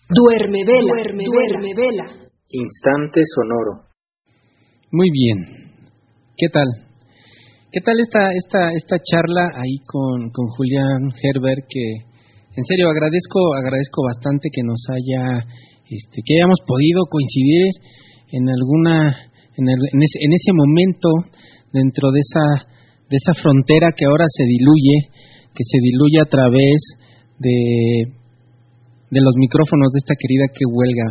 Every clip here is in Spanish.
Duerme vela. Instante sonoro. Muy bien. ¿Qué tal? ¿Qué tal esta charla ahí con Julián Herbert? Que en serio agradezco bastante que nos que hayamos podido coincidir en en ese momento dentro de esa frontera que ahora se diluye a través de los micrófonos de esta querida que huelga.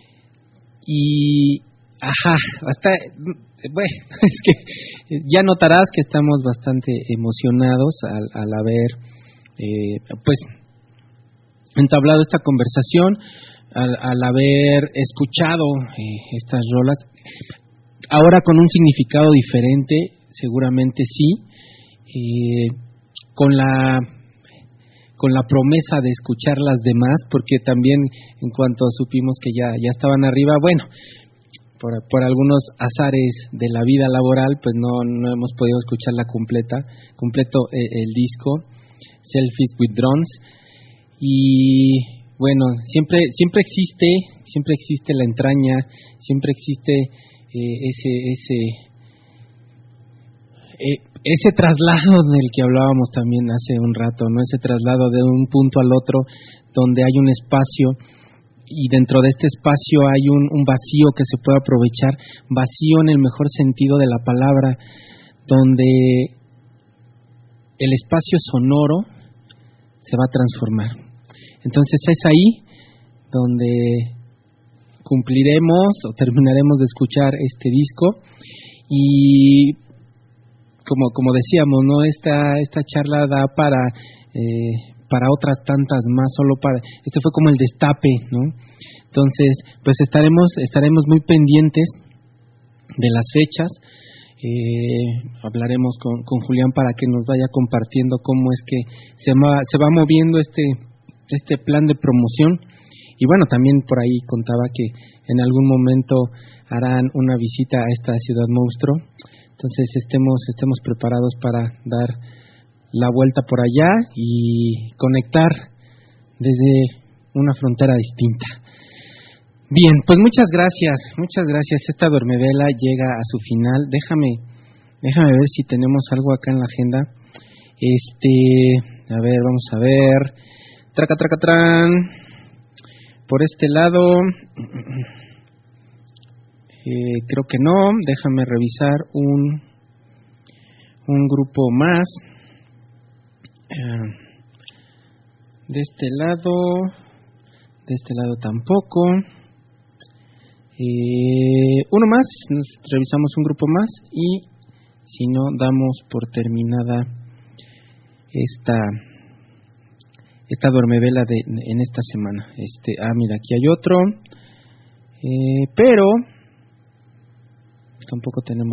Y bueno, es que ya notarás que estamos bastante emocionados al haber pues entablado esta conversación, al haber escuchado estas rolas, ahora con un significado diferente, seguramente sí, con la promesa de escuchar las demás, porque también en cuanto supimos que ya estaban arriba, bueno, por algunos azares de la vida laboral, pues no hemos podido escucharla completo el disco Selfies with Drones. Y bueno, siempre existe la entraña, siempre existe ese traslado del que hablábamos también hace un rato, ¿no? Ese traslado de un punto al otro, donde hay un espacio, y dentro de este espacio hay un vacío que se puede aprovechar, vacío en el mejor sentido de la palabra, donde el espacio sonoro se va a transformar. Entonces es ahí donde cumpliremos o terminaremos de escuchar este disco. Y como decíamos, ¿no? Esta charla da para otras tantas más, este fue como el destape, ¿no? Entonces, pues estaremos muy pendientes de las fechas. Hablaremos con Julián para que nos vaya compartiendo cómo es que se va moviendo este plan de promoción. Y bueno, también por ahí contaba que en algún momento harán una visita a esta ciudad monstruo. Entonces estemos preparados para dar la vuelta por allá y conectar desde una frontera distinta. Bien, pues muchas gracias. Esta duermevela llega a su final. Déjame ver si tenemos algo acá en la agenda. A ver, vamos a ver. Tracatran. Por este lado, creo que no. Déjame revisar un grupo más. De este lado tampoco. Uno más, revisamos un grupo más y si no, damos por terminada esta duermevela en esta semana. Mira, aquí hay otro, pero tampoco tenemos